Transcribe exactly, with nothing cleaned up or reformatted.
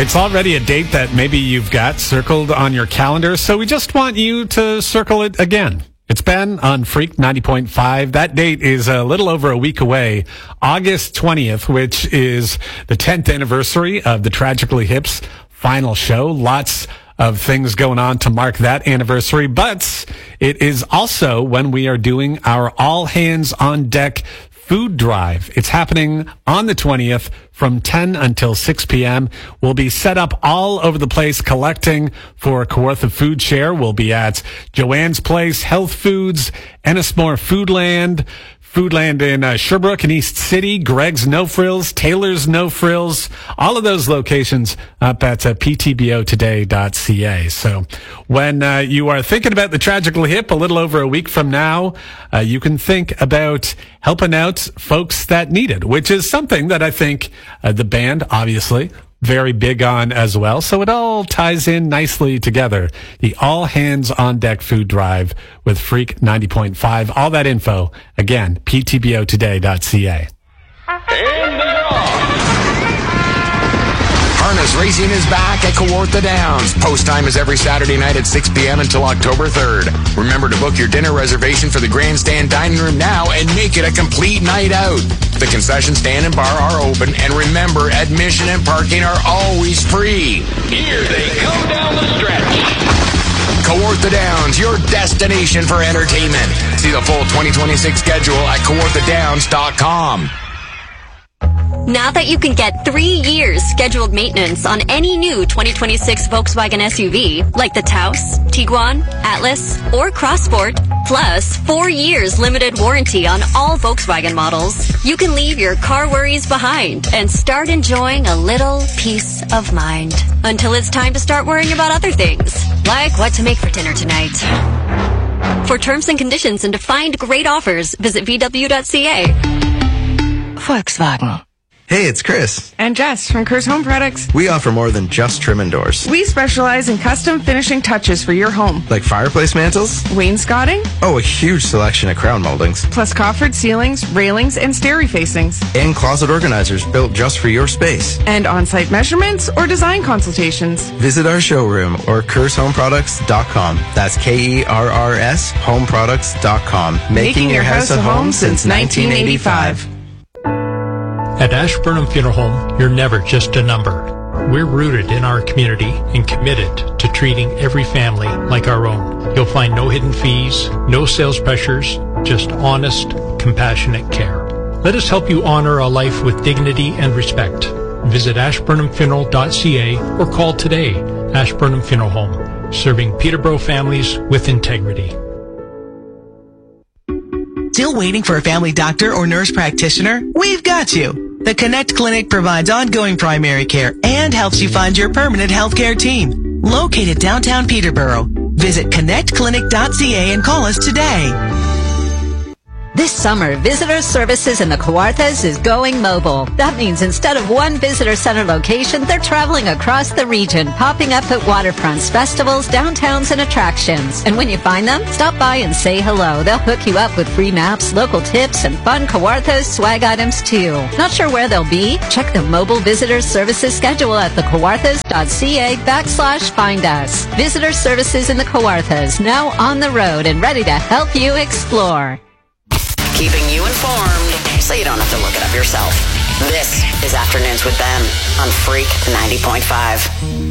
It's already a date that maybe you've got circled on your calendar, so we just want you to circle it again. It's Ben on Freak ninety point five. That date is a little over a week away, August twentieth, which is the tenth anniversary of the Tragically Hip's final show. Lots of things going on to mark that anniversary, but it is also when we are doing our all hands on deck food drive. It's happening on the twentieth from ten until six p.m. We'll be set up all over the place collecting for Kawartha Food Share. We'll be at Joanne's Place, Health Foods, Ennismore Foodland, Foodland in uh, Sherbrooke and East City, Greg's No Frills, Taylor's No Frills, all of those locations up at uh, p t b o today dot c a. So when uh, you are thinking about the Tragically Hip a little over a week from now, uh, you can think about helping out folks that need it, which is something that I think uh, the band, obviously, very big on as well. So it all ties in nicely together. The All Hands on Deck Food Drive with Freak ninety point five. All that info, again, p t b o today dot c a. And they're off. Harness racing is back at Kawartha Downs. Post time is every Saturday night at six p.m. until October third. Remember to book your dinner reservation for the grandstand dining room now and make it a complete night out. The concession stand and bar are open, and remember, admission and parking are always free. Here they come down the stretch. Kawartha Downs, your destination for entertainment. See the full twenty twenty-six schedule at kawartha downs dot com. Now that you can get three years scheduled maintenance on any new twenty twenty-six Volkswagen S U V, like the Taos, Tiguan, Atlas, or Crossport, plus four years limited warranty on all Volkswagen models, you can leave your car worries behind and start enjoying a little peace of mind. Until it's time to start worrying about other things, like what to make for dinner tonight. For terms and conditions and to find great offers, visit v w dot c a. Volkswagen. Hey, it's Chris. And Jess from Kerr's Home Products. We offer more than just trim and doors. We specialize in custom finishing touches for your home. Like fireplace mantles? Wainscoting? Oh, a huge selection of crown moldings. Plus coffered ceilings, railings, and stair facings. And closet organizers built just for your space. And on-site measurements or design consultations. Visit our showroom or kerrs home products dot com. That's K E R R S home products dot com. Making, Making your, your house, house a home since nineteen eighty-five. At Ashburnham Funeral Home, you're never just a number. We're rooted in our community and committed to treating every family like our own. You'll find no hidden fees, no sales pressures, just honest, compassionate care. Let us help you honor a life with dignity and respect. Visit ashburnham funeral dot c a or call today. Ashburnham Funeral Home, serving Peterborough families with integrity. Still waiting for a family doctor or nurse practitioner? We've got you. The Connect Clinic provides ongoing primary care and helps you find your permanent healthcare team. Located downtown Peterborough. Visit connect clinic dot c a and call us today. This summer, Visitor Services in the Kawarthas is going mobile. That means instead of one visitor center location, they're traveling across the region, popping up at waterfronts, festivals, downtowns, and attractions. And when you find them, stop by and say hello. They'll hook you up with free maps, local tips, and fun Kawarthas swag items too. Not sure where they'll be? Check the Mobile Visitor Services schedule at the kawarthas dot c a backslash find us. Visitor Services in the Kawarthas, now on the road and ready to help you explore. Keeping you informed so you don't have to look it up yourself. This is Afternoons with Ben on Freak ninety point five.